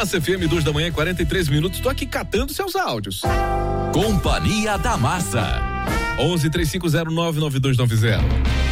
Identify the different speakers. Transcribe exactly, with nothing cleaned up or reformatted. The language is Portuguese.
Speaker 1: Massa F M, duas da manhã, quarenta e três minutos. Tô aqui catando seus áudios.
Speaker 2: Companhia da Massa.
Speaker 1: onze, três cinco zero, nove nove dois nove zero.